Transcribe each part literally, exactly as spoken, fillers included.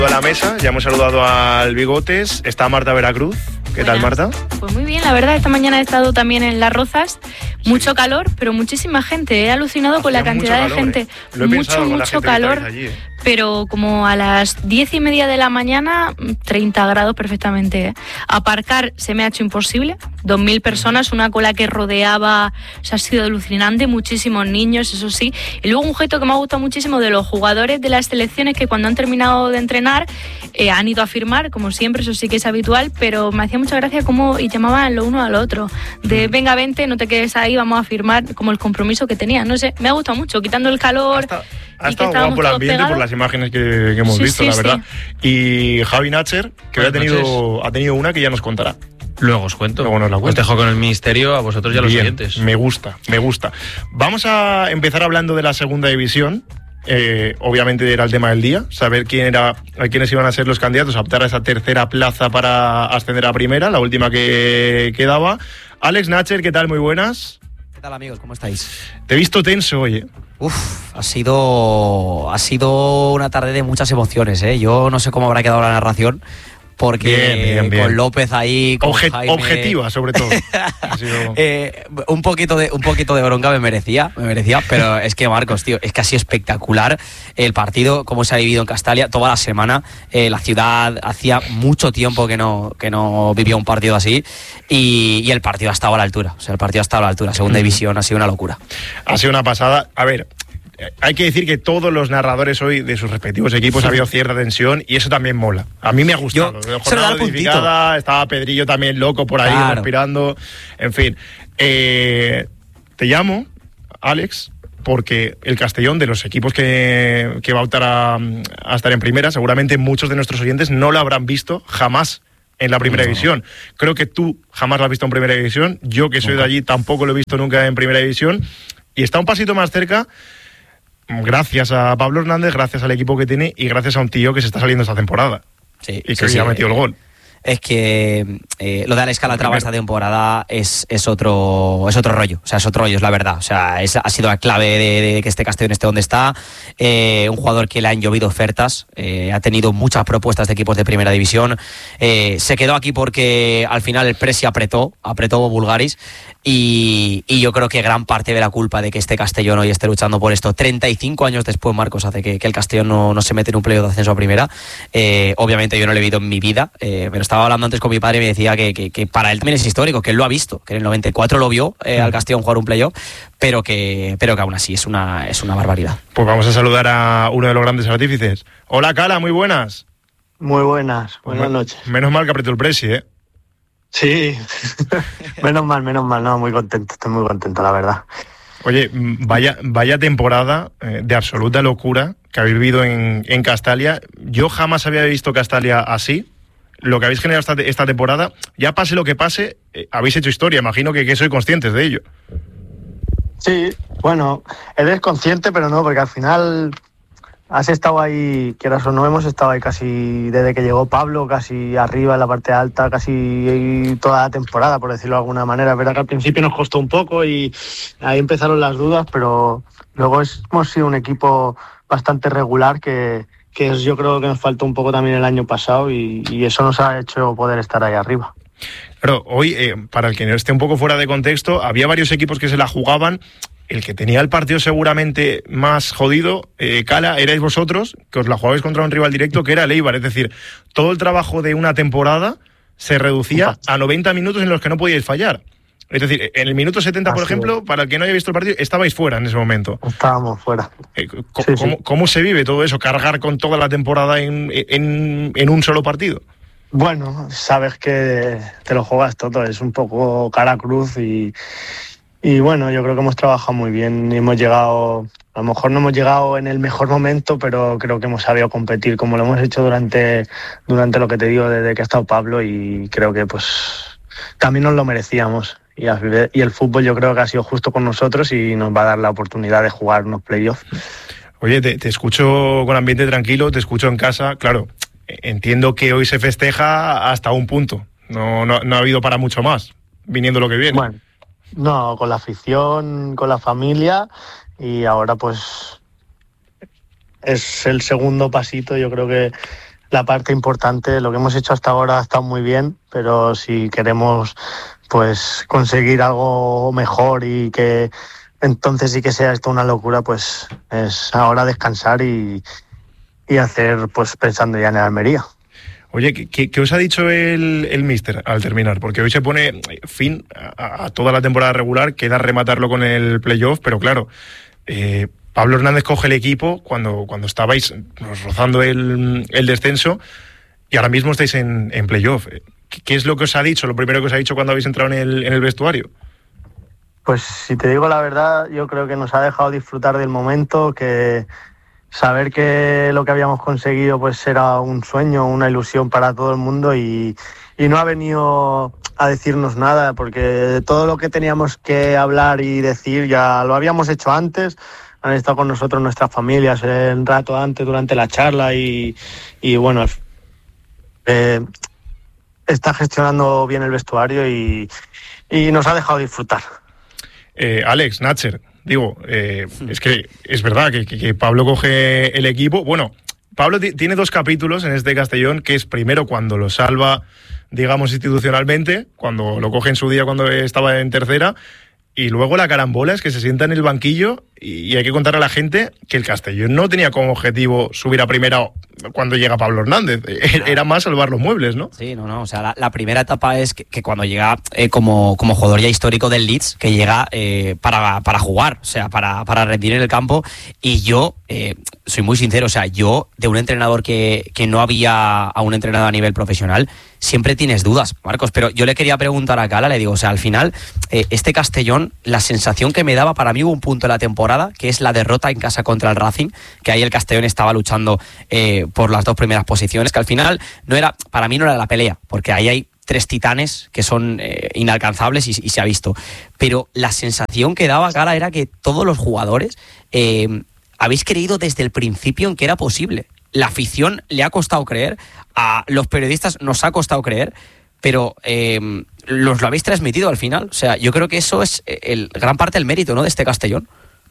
A la mesa, ya hemos saludado al Bigotes, está Marta Veracruz. ¿Qué Buenas. tal, Marta? Pues muy bien, la verdad, esta mañana he estado también en Las Rozas, mucho sí. calor, pero muchísima gente, he alucinado Hacía con la cantidad calor, de gente, eh. Lo he mucho, mucho calor, allí, eh. pero como a las diez y media de la mañana, treinta grados perfectamente. ¿eh? Aparcar se me ha hecho imposible, dos mil personas, una cola que rodeaba, o sea, ha sido alucinante, muchísimos niños, eso sí, y luego un gesto que me ha gustado muchísimo de los jugadores de las selecciones que cuando han terminado de entrenar eh, han ido a firmar, como siempre, eso sí que es habitual, pero me hacía mucha gracia cómo y llamaban lo uno al otro, de venga, vente, no te quedes ahí, vamos a firmar, como el compromiso que tenían, no sé, me ha gustado mucho, quitando el calor. Hasta, ha estado guapo el ambiente pegados. Por las imágenes que, que hemos sí, visto, sí, la verdad. Sí. Y Javi Nacher, que hoy ha tenido, ha tenido una que ya nos contará. Luego os cuento. Luego nos la os dejo con el ministerio a vosotros y a los Bien, oyentes. Me gusta, me gusta. Vamos a empezar hablando de la segunda división. Eh, obviamente era el tema del día, saber quién era, quiénes iban a ser los candidatos a optar a esa tercera plaza para ascender a primera, la última que quedaba. Alex Nacher, ¿qué tal? Muy buenas. ¿Qué tal, amigos? ¿Cómo estáis? Te he visto tenso hoy, ¿eh? Uf, ha sido, ha sido una tarde de muchas emociones, ¿eh? Yo no sé cómo habrá quedado la narración, porque bien, bien, bien. Con López ahí, con Obje- Jaime... objetiva sobre todo. sido... eh, un poquito de un poquito de bronca me merecía, me merecía, pero es que Marcos, tío, es que ha sido espectacular el partido, cómo se ha vivido en Castalia toda la semana. Eh, la ciudad hacía mucho tiempo que no que no vivía un partido así y, y el partido ha estado a la altura. O sea, el partido ha estado a la altura. Segunda mm. división ha sido una locura. Ha sido una pasada. A ver. Hay que decir que todos los narradores hoy de sus respectivos equipos ha habido cierta tensión y eso también mola. A mí me ha gustado. Yo, jornada modificada, estaba Pedrillo también loco por ahí, claro. respirando. En fin, eh, te llamo, Alex, porque el Castellón, de los equipos que, que va a optar a, a estar en primera, seguramente muchos de nuestros oyentes no lo habrán visto jamás en la primera no. división. Creo que tú jamás lo has visto en primera división. Yo, que soy nunca. de allí, tampoco lo he visto nunca en primera división. Y está un pasito más cerca, gracias a Pablo Hernández, gracias al equipo que tiene y gracias a un tío que se está saliendo esta temporada. Sí, y que sí, hoy sí, ha metido eh, el gol. Es que eh, lo de Alex Calatrava esta temporada es, es otro es otro rollo, o sea, es otro rollo, es la verdad. O sea, es, ha sido la clave de, de que este Castellón esté donde está. Eh, un jugador que le han llovido ofertas, eh, ha tenido muchas propuestas de equipos de primera división. Eh, se quedó aquí porque al final el Presi apretó, apretó Bulgaris. Y, y yo creo que gran parte de la culpa de que este Castellón hoy esté luchando por esto treinta y cinco años después, Marcos, hace que, que el Castellón no, no se mete en un playoff de ascenso a primera. Eh, obviamente yo no lo he vivido en mi vida, eh, pero estaba hablando antes con mi padre y me decía que, que, que para él también es histórico, que él lo ha visto, que en el noventa y cuatro lo vio eh, al Castellón jugar un playoff, pero que, pero que aún así es una, es una barbaridad. Pues vamos a saludar a uno de los grandes artífices. Hola, Cala, muy buenas. Muy buenas, buenas pues, noches. Menos mal que apretó el Presi, ¿eh? Sí, menos mal, menos mal, no, muy contento, estoy muy contento, la verdad. Oye, vaya, vaya temporada eh, de absoluta locura que habéis vivido en, en Castalia. Yo jamás había visto Castalia así. Lo que habéis generado esta, esta temporada, ya pase lo que pase, eh, habéis hecho historia, imagino que, que sois conscientes de ello. Sí, bueno, eres consciente, pero no, porque al final has estado ahí, quieras o no, hemos estado ahí casi desde que llegó Pablo, casi arriba en la parte alta, casi toda la temporada, por decirlo de alguna manera. Es verdad que al principio nos costó un poco y ahí empezaron las dudas, pero luego es, hemos sido un equipo bastante regular que, que es, yo creo que nos faltó un poco también el año pasado y, y eso nos ha hecho poder estar ahí arriba. Pero hoy, eh, para el que no esté un poco fuera de contexto, había varios equipos que se la jugaban. El que tenía el partido seguramente más jodido, eh, Cala, erais vosotros, que os la jugabais contra un rival directo, que era el Eibar. Es decir, todo el trabajo de una temporada se reducía a noventa minutos en los que no podíais fallar. Es decir, en el minuto setenta, por ejemplo, para el que no haya visto el partido, estabais fuera en ese momento. Estábamos fuera. Eh, sí, ¿cómo, sí. ¿Cómo se vive todo eso? Cargar con toda la temporada en, en, en un solo partido. Bueno, sabes que te lo juegas todo, es un poco cara cruz y... Y bueno, yo creo que hemos trabajado muy bien y hemos llegado, a lo mejor no hemos llegado en el mejor momento, pero creo que hemos sabido competir como lo hemos hecho durante, durante lo que te digo, desde que ha estado Pablo, y creo que pues también nos lo merecíamos. Y, y el fútbol yo creo que ha sido justo con nosotros y nos va a dar la oportunidad de jugar unos playoffs. Oye, te, te escucho con ambiente tranquilo, te escucho en casa, claro, entiendo que hoy se festeja hasta un punto, no, no, no ha habido para mucho más, viniendo lo que viene. Bueno. No, con la afición, con la familia y ahora pues es el segundo pasito. Yo creo que la parte importante. Lo que hemos hecho hasta ahora ha estado muy bien, pero si queremos pues conseguir algo mejor y que entonces sí que sea esto una locura, pues es ahora descansar y, y hacer, pues pensando ya en el Almería. Oye, ¿qué, qué os ha dicho el, el míster al terminar? Porque hoy se pone fin a, a toda la temporada regular, queda rematarlo con el playoff, pero claro, eh, Pablo Hernández coge el equipo cuando, cuando estabais rozando el, el descenso y ahora mismo estáis en, en playoff. ¿Qué, ¿Qué es lo que os ha dicho, lo primero que os ha dicho cuando habéis entrado en el, en el vestuario? Pues si te digo la verdad, yo creo que nos ha dejado disfrutar del momento, que saber que lo que habíamos conseguido pues era un sueño, una ilusión para todo el mundo y, y no ha venido a decirnos nada, porque todo lo que teníamos que hablar y decir ya lo habíamos hecho antes. Han estado con nosotros nuestras familias un rato antes durante la charla y, y bueno, eh, está gestionando bien el vestuario y, y nos ha dejado disfrutar. Eh, Alex, Nacher, digo, eh, es que es verdad que, que, que Pablo coge el equipo. Bueno, Pablo t- tiene dos capítulos en este Castellón, que es primero cuando lo salva, digamos, institucionalmente, cuando lo coge en su día cuando estaba en tercera, y luego la carambola es que se sienta en el banquillo y, y hay que contar a la gente que el Castellón no tenía como objetivo subir a primera cuando llega Pablo Hernández, era más salvar los muebles, ¿no? Sí, no, no, o sea, la, la primera etapa es que, que cuando llega eh, como, como jugador ya histórico del Leeds, que llega eh, para, para jugar, o sea, para, para rendir en el campo, y yo eh, soy muy sincero, o sea, yo de un entrenador que, que no había a un entrenador a nivel profesional, siempre tienes dudas, Marcos, pero yo le quería preguntar a Cala, le digo, o sea, al final, eh, este Castellón, la sensación que me daba, para mí hubo un punto de la temporada, que es la derrota en casa contra el Racing, que ahí el Castellón estaba luchando eh, por las dos primeras posiciones, que al final no era, para mí no era la pelea, porque ahí hay tres titanes que son eh, inalcanzables y, y se ha visto, pero la sensación que daba Cala era que todos los jugadores eh, habéis creído desde el principio en que era posible. La afición le ha costado creer, a los periodistas nos ha costado creer, pero eh, los lo habéis transmitido al final. O sea, yo creo que eso es el, gran parte del mérito, ¿no?, de este Castellón.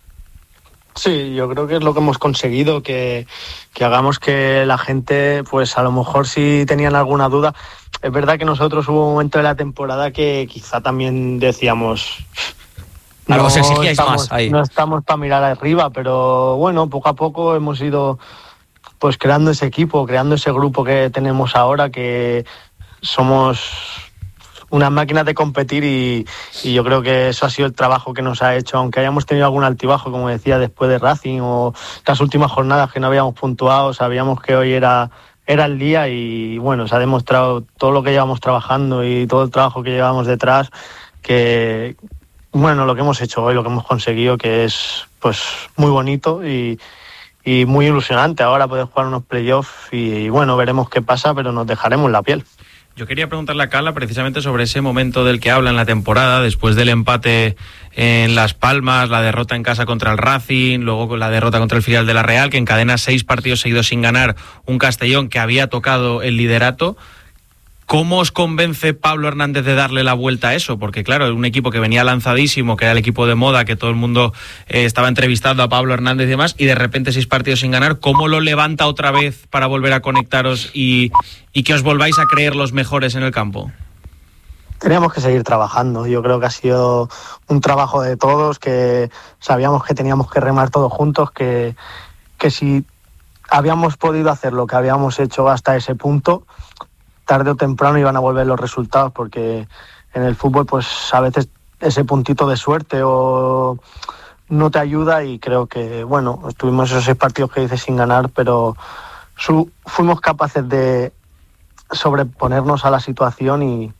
Sí, yo creo que es lo que hemos conseguido, que, que hagamos que la gente, pues a lo mejor si tenían alguna duda, es verdad que nosotros hubo un momento de la temporada que quizá también decíamos... No, os exigíais estamos, más ahí. No estamos para mirar arriba, pero bueno, poco a poco hemos ido pues creando ese equipo, creando ese grupo que tenemos ahora, que somos unas máquinas de competir y, y yo creo que eso ha sido el trabajo que nos ha hecho, aunque hayamos tenido algún altibajo, como decía, después de Racing o las últimas jornadas que no habíamos puntuado, sabíamos que hoy era, era el día y bueno, se ha demostrado todo lo que llevamos trabajando y todo el trabajo que llevamos detrás, que bueno, lo que hemos hecho hoy, lo que hemos conseguido, que es pues muy bonito y, y muy ilusionante. Ahora poder jugar unos playoffs y, y bueno, veremos qué pasa, pero nos dejaremos la piel. Yo quería preguntarle a Cala precisamente sobre ese momento del que habla en la temporada, después del empate en Las Palmas, la derrota en casa contra el Racing, luego con la derrota contra el filial de la Real, que encadena seis partidos seguidos sin ganar, un Castellón que había tocado el liderato. ¿Cómo os convence Pablo Hernández de darle la vuelta a eso? Porque claro, un equipo que venía lanzadísimo, que era el equipo de moda, que todo el mundo eh, estaba entrevistando a Pablo Hernández y demás, y de repente seis partidos sin ganar, ¿cómo lo levanta otra vez para volver a conectaros y, y que os volváis a creer los mejores en el campo? Teníamos que seguir trabajando. Yo creo que ha sido un trabajo de todos, que sabíamos que teníamos que remar todos juntos, que, que si habíamos podido hacer lo que habíamos hecho hasta ese punto, tarde o temprano iban a volver los resultados, porque en el fútbol pues a veces ese puntito de suerte o no te ayuda, y creo que bueno, estuvimos esos seis partidos que dices sin ganar, pero su, fuimos capaces de sobreponernos a la situación y,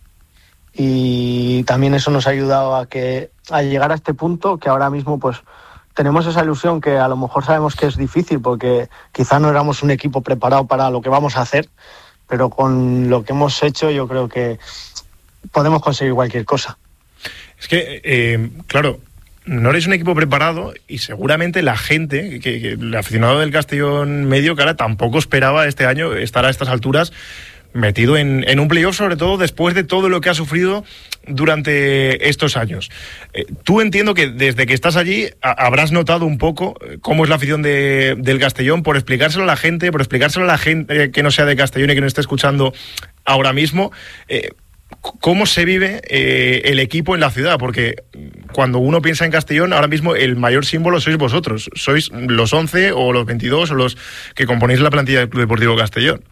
y también eso nos ha ayudado a que a llegar a este punto, que ahora mismo pues tenemos esa ilusión, que a lo mejor sabemos que es difícil porque quizá no éramos un equipo preparado para lo que vamos a hacer, pero con lo que hemos hecho yo creo que podemos conseguir cualquier cosa. Es que, eh, claro, no eres un equipo preparado y seguramente la gente, que, que el aficionado del Castellón medio, cara, tampoco esperaba este año estar a estas alturas, metido en, en un playoff, sobre todo después de todo lo que ha sufrido durante estos años. Eh, tú entiendo que desde que estás allí a, habrás notado un poco cómo es la afición de, del Castellón, por explicárselo a la gente, por explicárselo a la gente que no sea de Castellón y que no esté escuchando ahora mismo, eh, cómo se vive eh, el equipo en la ciudad, porque cuando uno piensa en Castellón, ahora mismo el mayor símbolo sois vosotros, sois los once o los veintidós o los que componéis la plantilla del Club Deportivo Castellón.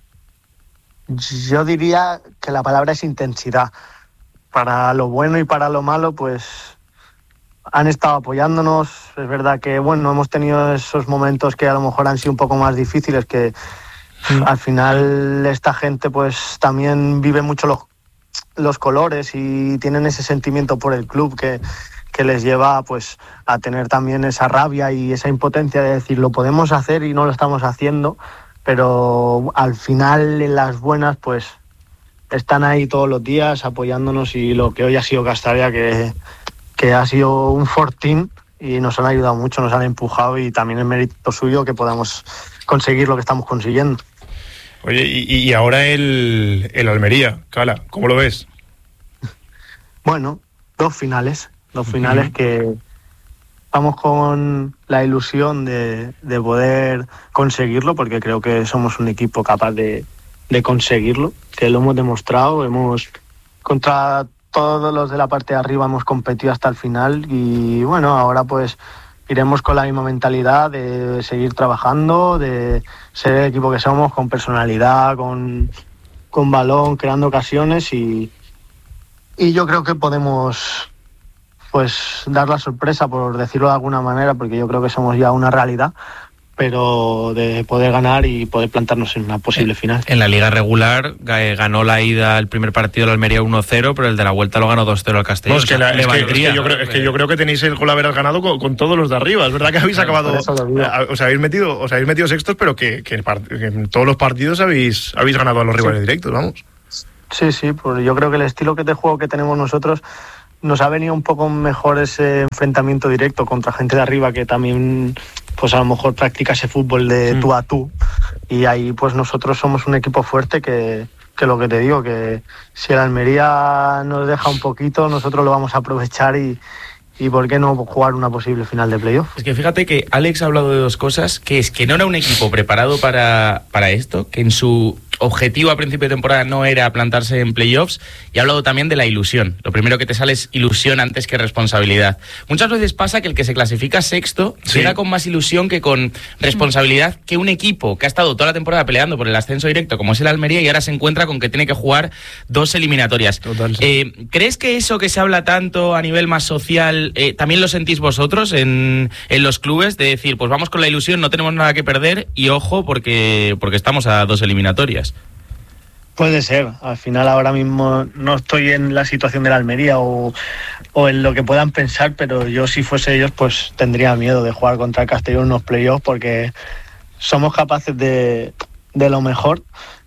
Yo diría que la palabra es intensidad. Para lo bueno y para lo malo, pues han estado apoyándonos. Es verdad que, bueno, hemos tenido esos momentos que a lo mejor han sido un poco más difíciles, que mm. al final esta gente pues también vive mucho los, los colores y tienen ese sentimiento por el club que, que les lleva pues a tener también esa rabia y esa impotencia de decir lo podemos hacer y no lo estamos haciendo, pero al final en las buenas pues están ahí todos los días apoyándonos, y lo que hoy ha sido Castalia, que, que ha sido un fortín y nos han ayudado mucho, nos han empujado, y también es mérito suyo que podamos conseguir lo que estamos consiguiendo. Oye, y, y ahora el, el Almería, Cala, ¿cómo lo ves? Bueno, dos finales, dos finales uh-huh. que vamos con la ilusión de, de poder conseguirlo, porque creo que somos un equipo capaz de de conseguirlo, que lo hemos demostrado. Hemos contra todos los de la parte de arriba hemos competido hasta el final, y bueno, ahora pues iremos con la misma mentalidad de seguir trabajando, de ser el equipo que somos, con personalidad, con, con balón, creando ocasiones, y, y yo creo que podemos pues dar la sorpresa, por decirlo de alguna manera, porque yo creo que somos ya una realidad, pero de poder ganar y poder plantarnos en una posible final. En la liga regular ganó la ida el primer partido de la Almería uno cero, pero el de la vuelta lo ganó dos cero al Castellón. No, es, que la, es, que, es, que yo creo, es que yo creo que tenéis el gol haber ganado con, con todos los de arriba. Es verdad que habéis acabado, os habéis metido, os habéis metido sextos, pero que, que, que en todos los partidos habéis, habéis ganado a los rivales sí. directos, vamos. Sí, sí, pues yo creo que el estilo de juego que tenemos nosotros nos ha venido un poco mejor ese enfrentamiento directo contra gente de arriba que también pues a lo mejor practica ese fútbol de mm. tú a tú, y ahí pues nosotros somos un equipo fuerte que, que lo que te digo, que si el Almería nos deja un poquito, nosotros lo vamos a aprovechar y, y por qué no jugar una posible final de playoff. Es que fíjate que Alex ha hablado de dos cosas, que es que no era un equipo preparado para, para esto, que en su objetivo a principio de temporada no era plantarse en playoffs, y ha hablado también de la ilusión. Lo primero que te sale es ilusión antes que responsabilidad. Muchas veces pasa que el que se clasifica sexto sí. llega con más ilusión que con responsabilidad que un equipo que ha estado toda la temporada peleando por el ascenso directo, como es el Almería, y ahora se encuentra con que tiene que jugar dos eliminatorias. Total, sí. eh, ¿Crees que eso que se habla tanto a nivel más social eh, también lo sentís vosotros en, en los clubes, de decir, pues vamos con la ilusión, no tenemos nada que perder y ojo porque, porque estamos a dos eliminatorias? Puede ser. Al final ahora mismo no estoy en la situación de la Almería o, o en lo que puedan pensar, pero yo si fuese ellos pues tendría miedo de jugar contra el Castellón en unos playoffs, porque somos capaces de, de lo mejor,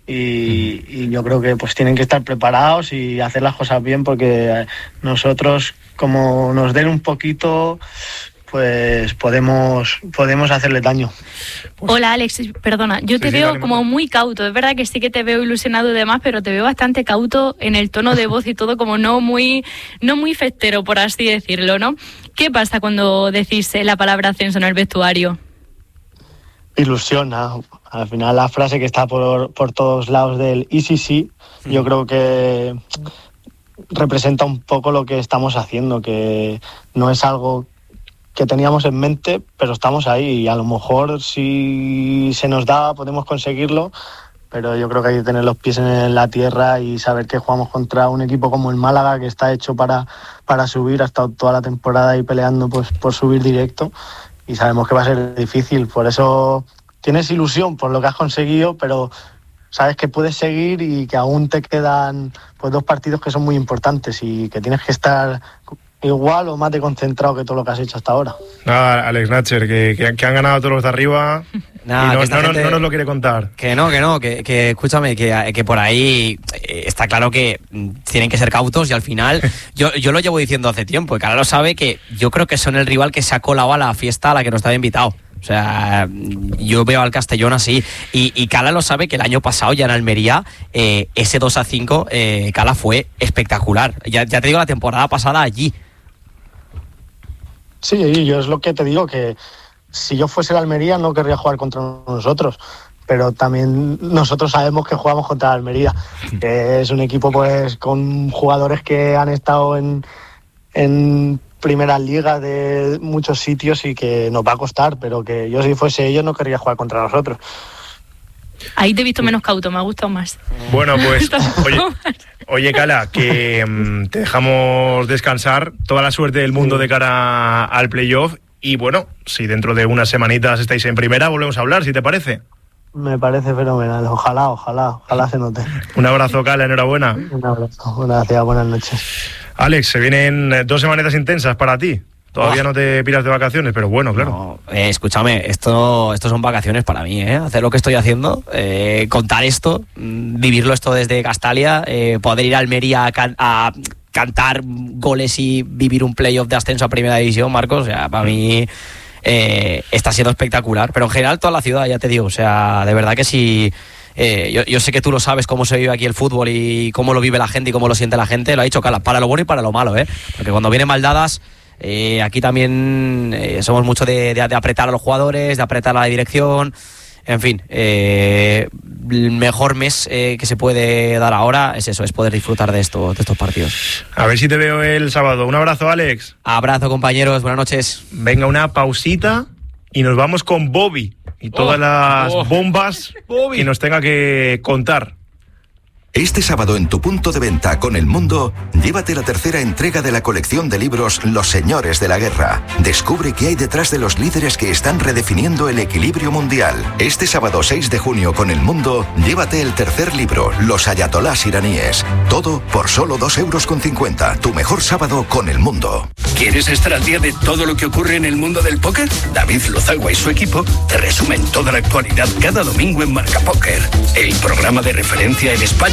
y, y yo creo que pues tienen que estar preparados y hacer las cosas bien, porque nosotros, como nos den un poquito, pues podemos podemos hacerle daño. Pues, Hola Alex, perdona, yo te sí, veo sí, como muy cauto. Es verdad que sí que te veo ilusionado y demás, pero te veo bastante cauto en el tono de voz y todo, como no muy no muy festero, por así decirlo, ¿no? ¿Qué pasa cuando decís la palabra ascenso en el vestuario? Ilusiona. Al final la frase que está por, por todos lados del I C C, mm. yo creo que representa un poco lo que estamos haciendo, que no es algo que teníamos en mente, pero estamos ahí, y a lo mejor si se nos da podemos conseguirlo, pero yo creo que hay que tener los pies en la tierra y saber que jugamos contra un equipo como el Málaga, que está hecho para, para subir, ha estado toda la temporada ahí peleando pues, por subir directo, y sabemos que va a ser difícil. Por eso tienes ilusión por lo que has conseguido, pero sabes que puedes seguir y que aún te quedan pues dos partidos que son muy importantes y que tienes que estar igual o más de concentrado que todo lo que has hecho hasta ahora. Nada, Alex Natcher, que, que, que han ganado todos los de arriba. Nah, y no, no, gente, no nos lo quiere contar. Que no, que no, que, que escúchame, que, que por ahí está claro que tienen que ser cautos, y al final yo, yo lo llevo diciendo hace tiempo, y Cala lo sabe, que yo creo que son el rival que se ha colado a la fiesta a la que no estaba invitado. O sea, yo veo al Castellón así. Y, y Cala lo sabe que el año pasado ya en Almería, eh, ese dos a cinco, eh, Cala fue espectacular. Ya, ya te digo, la temporada pasada allí. Sí, yo es lo que te digo, que si yo fuese el Almería no querría jugar contra nosotros, pero también nosotros sabemos que jugamos contra el Almería, que es un equipo pues con jugadores que han estado en, en primeras ligas de muchos sitios y que nos va a costar, pero que yo si fuese ellos no querría jugar contra nosotros. Ahí te he visto menos cauto, me ha gustado más. Bueno, pues, oye, oye Cala, que um, te dejamos descansar. Toda la suerte del mundo de cara al playoff. Y bueno, si dentro de unas semanitas estáis en primera, volvemos a hablar, si te parece. Me parece fenomenal. Ojalá, ojalá, ojalá se note. Un abrazo, Cala, enhorabuena. Un abrazo, gracias, buenas noches. Alex, se vienen dos semanitas intensas para ti. Todavía no te piras de vacaciones, pero bueno, claro. No, eh, escúchame, esto, esto son vacaciones para mí, ¿eh? Hacer lo que estoy haciendo, eh, contar esto, vivirlo esto desde Castalia, eh, poder ir a Almería a, can- a cantar goles y vivir un playoff de ascenso a Primera División, Marcos, o sea, para mí eh, está siendo espectacular. Pero en general toda la ciudad, ya te digo, o sea, de verdad que sí. Eh, yo, yo sé que tú lo sabes cómo se vive aquí el fútbol y cómo lo vive la gente y cómo lo siente la gente. Lo ha dicho Cala, para lo bueno y para lo malo, ¿eh? Porque cuando vienen mal dadas, eh, aquí también eh, somos mucho de, de, de apretar a los jugadores, de apretar a la dirección. En fin, eh, el mejor mes eh, que se puede dar ahora es eso, es poder disfrutar de, esto, de estos partidos. A ver si te veo el sábado. Un abrazo, Alex. Abrazo, compañeros. Buenas noches. Venga, una pausita y nos vamos con Bobby y todas oh, las oh. bombas Bobby. Que nos tenga que contar. Este sábado en tu punto de venta con El Mundo, llévate la tercera entrega de la colección de libros Los Señores de la Guerra. Descubre qué hay detrás de los líderes que están redefiniendo el equilibrio mundial. Este sábado seis de junio con El Mundo, llévate el tercer libro, Los Ayatolás iraníes. Todo por solo dos euros con cincuenta. Tu mejor sábado con El Mundo. ¿Quieres estar al día de todo lo que ocurre en el mundo del póker? David Luzagua y su equipo te resumen toda la actualidad cada domingo en Marca Póker, el programa de referencia en España.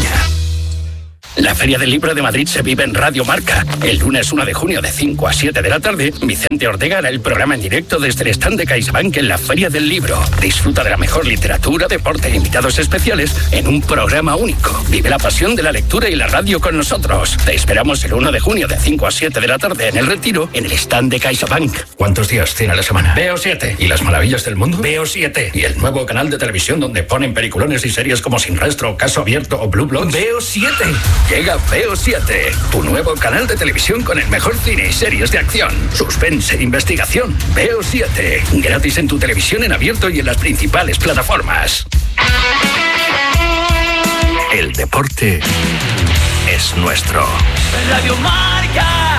La Feria del Libro de Madrid se vive en Radio Marca. El lunes uno de junio de cinco a siete de la tarde, Vicente Ortega hará el programa en directo desde el stand de CaixaBank en la Feria del Libro. Disfruta de la mejor literatura, deporte e invitados especiales en un programa único. Vive la pasión de la lectura y la radio con nosotros. Te esperamos el uno de junio de cinco a siete de la tarde en El Retiro, en el stand de CaixaBank. ¿Cuántos días tiene la semana? Veo siete. ¿Y las maravillas del mundo? Veo siete. ¿Y el nuevo canal de televisión donde ponen peliculones y series como Sin Rastro, Caso Abierto o Blue Bloods? Veo siete. Llega Veo siete, tu nuevo canal de televisión con el mejor cine y series de acción, suspense e investigación. Veo siete, gratis en tu televisión en abierto y en las principales plataformas. El deporte es nuestro. Radio Marca.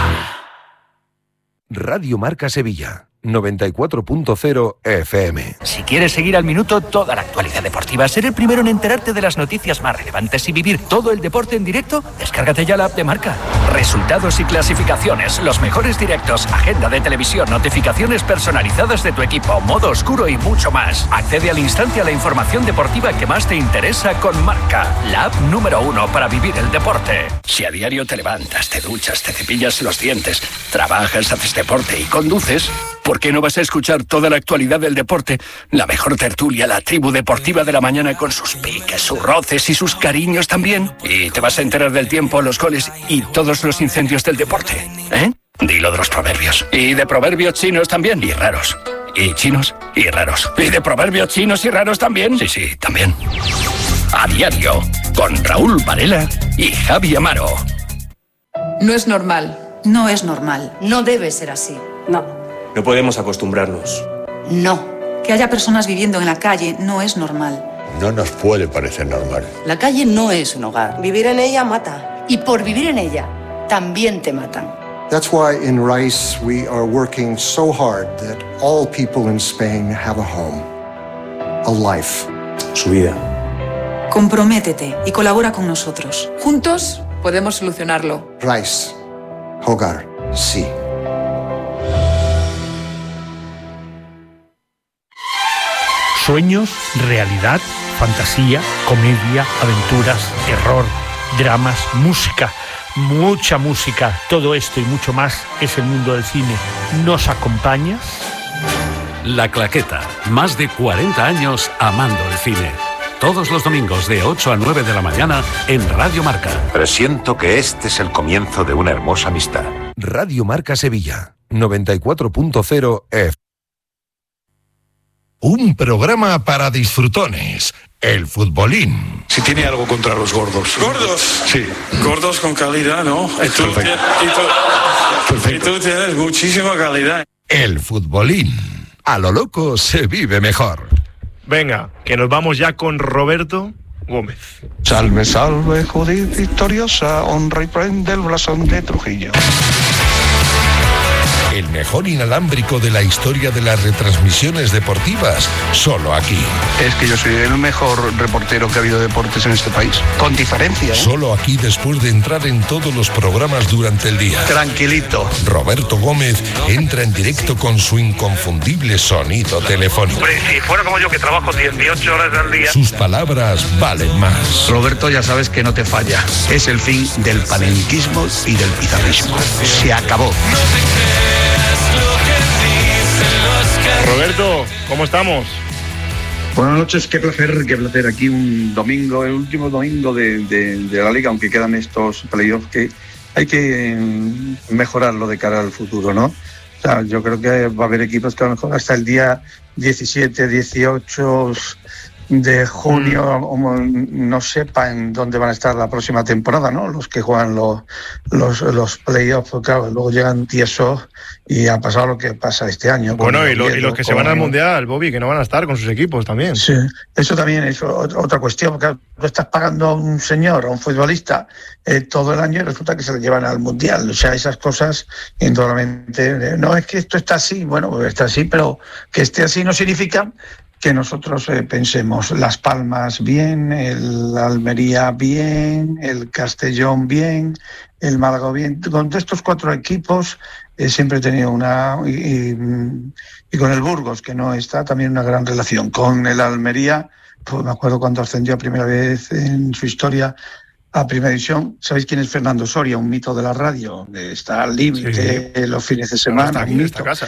Radio Marca Sevilla. noventa y cuatro punto cero F M. Si quieres seguir al minuto toda la actualidad deportiva, ser el primero en enterarte de las noticias más relevantes y vivir todo el deporte en directo, descárgate ya la app de Marca. Resultados y clasificaciones, los mejores directos, agenda de televisión, notificaciones personalizadas de tu equipo, modo oscuro y mucho más. Accede al instante a la información deportiva que más te interesa con Marca, la app número uno para vivir el deporte. Si a diario te levantas, te duchas, te cepillas los dientes, trabajas, haces deporte y conduces, ¿por qué no vas a escuchar toda la actualidad del deporte? La mejor tertulia, la tribu deportiva de la mañana con sus piques, sus roces y sus cariños también. Y te vas a enterar del tiempo, los goles y todos los incendios del deporte. ¿Eh? Dilo de los proverbios. Y de proverbios chinos también. Y raros. Y chinos y raros. Y de proverbios chinos y raros también. Sí, sí, también. A diario, con Raúl Varela y Javi Amaro. No es normal. No es normal. No debe ser así. No. No podemos acostumbrarnos. No. Que haya personas viviendo en la calle no es normal. No nos puede parecer normal. La calle no es un hogar. Vivir en ella mata. Y por vivir en ella, también te matan. That's why in Rice we are working so hard that all people in Spain have a home. A life. Su vida. Comprométete y colabora con nosotros. Juntos podemos solucionarlo. Rice. Hogar. Sí. Sueños, realidad, fantasía, comedia, aventuras, terror, dramas, música, mucha música, todo esto y mucho más es el mundo del cine. ¿Nos acompañas? La Claqueta. Más de cuarenta años amando el cine. Todos los domingos de ocho a nueve de la mañana en Radio Marca. Presiento que este es el comienzo de una hermosa amistad. Radio Marca Sevilla, noventa y cuatro punto cero F. Un programa para disfrutones. El futbolín. Si tiene algo contra los gordos. ¿Gordos? Sí. Gordos con calidad, ¿no? Y tú, Perfecto. y tú, Perfecto. y tú tienes muchísima calidad. El futbolín. A lo loco se vive mejor. Venga, que nos vamos ya con Roberto Gómez. Salve, salve, Judith victoriosa, honra y prende el blasón de Trujillo. El mejor inalámbrico de la historia de las retransmisiones deportivas, solo aquí. Es que yo soy el mejor reportero que ha habido de deportes en este país, con diferencia, ¿eh? Solo aquí después de entrar en todos los programas durante el día. Tranquilito. Roberto Gómez entra en directo con su inconfundible sonido telefónico. Hombre, si fuera como yo que trabajo dieciocho horas al día. Sus palabras valen más. Roberto, ya sabes que no te falla. Es el fin del panenquismo y del pizarrismo. Se acabó. Roberto, ¿cómo estamos? Buenas noches, qué placer, qué placer. Aquí un domingo, el último domingo de, de, de la Liga, aunque quedan estos playoffs que hay que mejorarlo de cara al futuro, ¿no? O sea, yo creo que va a haber equipos que a lo mejor hasta el día diecisiete, dieciocho de junio mm. no sepan dónde van a estar la próxima temporada, ¿no? Los que juegan los, los, los playoffs, claro, luego llegan tiesos y ha pasado lo que pasa este año. Bueno, y, lo, y los que con... se van al Mundial, Bobby, que no van a estar con sus equipos también. Sí, eso también es otra cuestión, porque tú estás pagando a un señor, a un futbolista, eh, todo el año y resulta que se le llevan al Mundial. O sea, esas cosas, indudablemente, eh, no es que esto está así, bueno, pues está así, pero que esté así no significa que nosotros eh, pensemos Las Palmas bien, el Almería bien, el Castellón bien, el Málaga bien. Con estos cuatro equipos eh, siempre he tenido una... Y, y, y con el Burgos, que no está, también una gran relación. Con el Almería, pues me acuerdo cuando ascendió a primera vez en su historia a Primera División. ¿Sabéis quién es Fernando Soria? Un mito de la radio. Está al límite sí. los fines de semana. No, está aquí en esta casa.